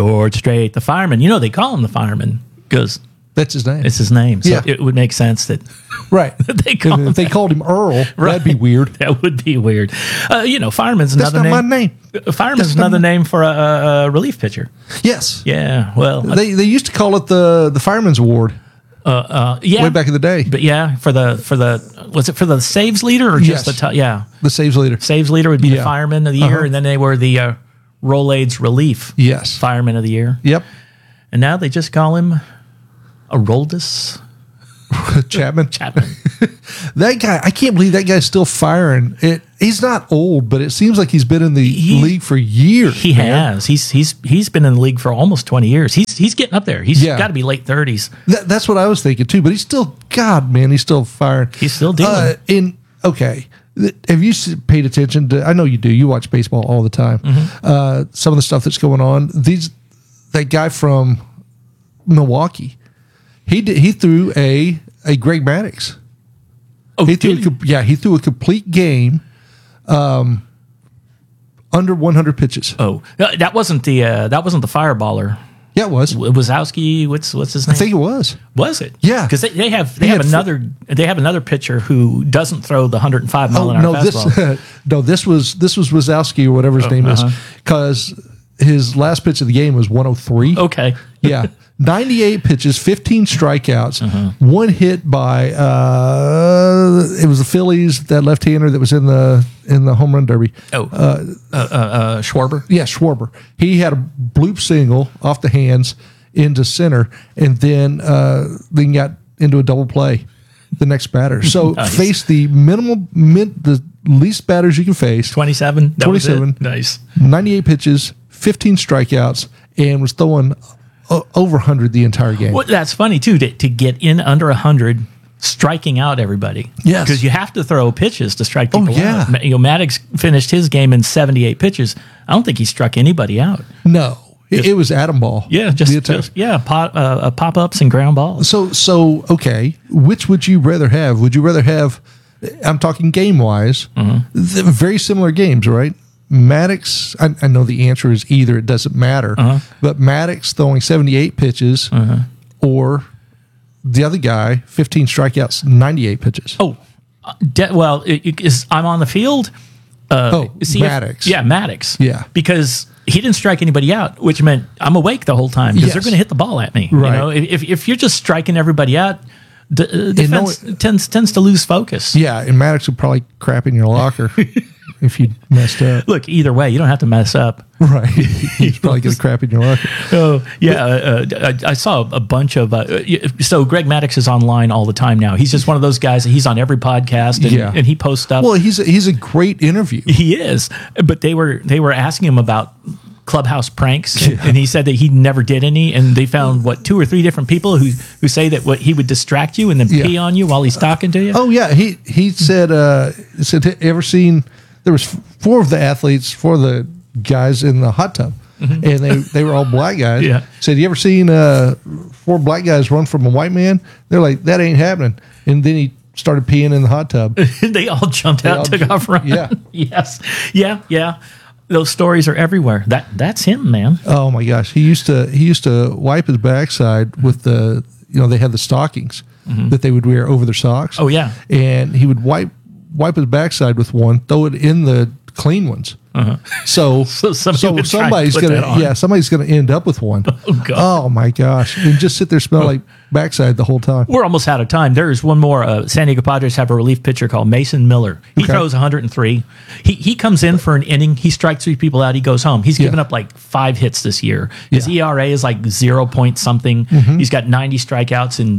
George Strait, the fireman. You know, they call him the fireman because That's his name. it's his name. So Yeah. it would make sense that Right. they call him If they called him Earl, that'd be weird. That would be weird. Fireman's That's another not name. my name. Fireman's That's not another name for a relief pitcher. Yes. Yeah, well, They used to call it the Fireman's Award yeah, way back in the day. but yeah, for the was it for the saves leader or just Yes. the The saves leader. saves leader would be the Yeah. fireman of the year, Uh-huh. and then they were the Rolaids relief Yes. fireman of the year, Yep. and now they just call him Aroldis Chapman. Chapman. That guy, I can't believe that guy's still firing. He's not old, but it seems like he's been in the league for years. He man. has. He's been in the league for almost 20 years. He's getting up there. He's got to be late 30s. That's what I was thinking too. But he's still, God, man, he's still firing. He's still dealing. Have you paid attention to? I know you do. You watch baseball all the time. Mm-hmm. Some of the stuff that's going on. That guy from Milwaukee, he threw a Greg Maddux. Oh, He threw a complete game, under 100 pitches. Oh, that wasn't the fireballer. Yeah, it was. Wazowski, what's his name? I think it was. Was it? Yeah. because they have had another pitcher who doesn't throw the 105 mile an hour fastball. This was Wazowski or whatever his name is, because his last pitch of the game was 103. Okay. Yeah. 98 pitches, 15 strikeouts, one hit by it was the Phillies, that left-hander that was in the home run derby. Schwarber. Yeah, Schwarber. He had a bloop single off the hands into center, and then got into a double play the next batter. So face the the least batters you can face. 27. That was it? 27. Nice. 98 pitches, 15 strikeouts, and was throwing over 100 the entire game. Well, that's funny too to get in under 100, striking out everybody. Yes. because you have to throw pitches to strike people yeah. out. Maddox finished his game in 78 pitches. I don't think he struck anybody out. No, it was atom ball. Yeah, pop ups and ground balls. So okay, which would you rather have? Would you rather have? I'm talking game wise. Very similar games, right? Maddox, I know the answer is either. It doesn't matter. But Maddox throwing 78 pitches, or the other guy 15 strikeouts, 98 pitches. Oh, I'm on the field. Maddox. Maddox. Yeah. Because he didn't strike anybody out, which meant I'm awake the whole time because they're going to hit the ball at me. Right. You know, if you're just striking everybody out, defense tends to lose focus. Yeah, and Maddox would probably crap in your locker if you messed up. Look, either way, you don't have to mess up. Right. He's probably going to crap in your locker. Oh, yeah. I saw a bunch of. So Greg Maddux is online all the time now. He's just one of those guys that he's on every podcast and he posts stuff. Well, he's a great interview. He is. But they were asking him about clubhouse pranks, and he said that he never did any, and they found 2 or 3 different people who say that he would distract you and then pee on you while he's talking to you. Oh yeah, he said ever seen, there was 4 of the athletes, 4 of the guys in the hot tub, and they were all black guys. Yeah. Said, you ever seen 4 black guys run from a white man? They're like, that ain't happening. And then he started peeing in the hot tub. They all jumped out, took off running. Yeah. Yes. Yeah. Those stories are everywhere. That's him, man. Oh my gosh, he used to wipe his backside with the, they had the stockings that they would wear over their socks. Oh yeah, and he would wipe his backside with one, throw it in the clean ones. So somebody's gonna end up with one. Oh God. Oh my gosh, and just sit there smell like backside the whole time. We're almost out of time. There's one more. San Diego Padres have a relief pitcher called Mason Miller. He throws 103. He comes in for an inning. He strikes 3 people out. He goes home. He's given up like 5 hits this year. His ERA is like 0 point something. He's got 90 strikeouts in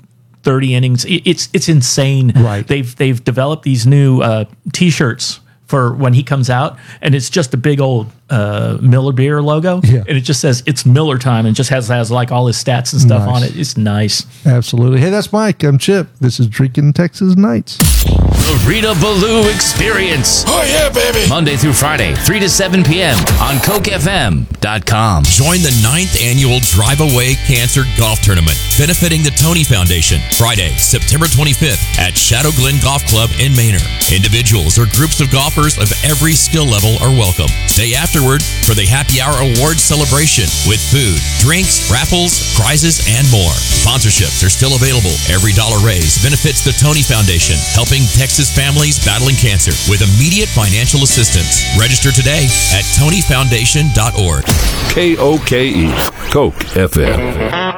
30 innings. It's insane. Right. They've developed these new T-shirts for when he comes out, and it's just a big old Miller Beer logo, and it just says it's Miller time, and just has like all his stats and stuff on it. It's nice. Absolutely. Hey, that's Mike. I'm Chip. This is Drinking Texas Nights. The Rita Ballou Experience. Oh, yeah, baby. Monday through Friday, 3 to 7 p.m. on CokeFM.com. Join the 9th annual Drive Away Cancer Golf Tournament, benefiting the Tony Foundation. Friday, September 25th at Shadow Glen Golf Club in Manor. Individuals or groups of golfers of every skill level are welcome. Stay after afterward for the Happy Hour Awards celebration with food, drinks, raffles, prizes, and more. Sponsorships are still available. Every dollar raised benefits the Tony Foundation, helping Texas families battling cancer with immediate financial assistance. Register today at TonyFoundation.org. KOKE, Coke FM.